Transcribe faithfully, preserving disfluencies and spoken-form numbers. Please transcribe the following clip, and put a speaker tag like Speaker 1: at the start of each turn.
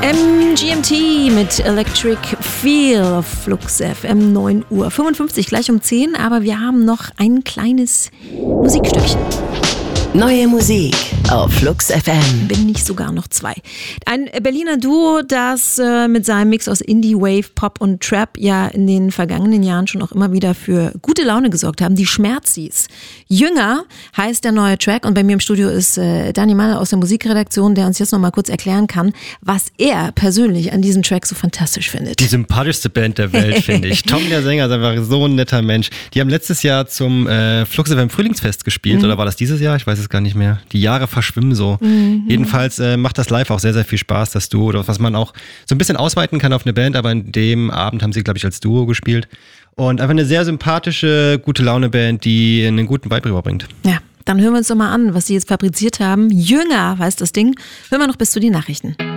Speaker 1: M G M T mit Electric Feel auf Flux F M, neun Uhr fünfundfünfzig, gleich um zehn, aber wir haben noch ein kleines Musikstückchen.
Speaker 2: Neue Musik auf Flux F M.
Speaker 1: Bin nicht sogar noch zwei. Ein Berliner Duo, das äh, mit seinem Mix aus Indie, Wave, Pop und Trap ja in den vergangenen Jahren schon auch immer wieder für gute Laune gesorgt haben. Die Schmerzis. Jünger heißt der neue Track und bei mir im Studio ist äh, Dani Malle aus der Musikredaktion, der uns jetzt noch mal kurz erklären kann, was er persönlich an diesem Track so fantastisch findet.
Speaker 3: Die sympathischste Band der Welt, finde ich. Tom, der Sänger, ist einfach so ein netter Mensch. Die haben letztes Jahr zum äh, Flux F M Frühlingsfest gespielt, mhm. oder war das dieses Jahr? Ich weiß es gar nicht mehr. Die Jahre verschwimmen so. Mhm. Jedenfalls äh, macht das live auch sehr, sehr viel Spaß, das Duo, oder was man auch so ein bisschen ausweiten kann auf eine Band, aber in dem Abend haben sie, glaube ich, als Duo gespielt. Und einfach eine sehr sympathische, gute Laune-Band, die einen guten Vibe rüberbringt.
Speaker 1: Ja, dann hören wir uns doch mal an, was sie jetzt fabriziert haben. Jünger heißt das Ding. Hören wir noch bis zu den Nachrichten.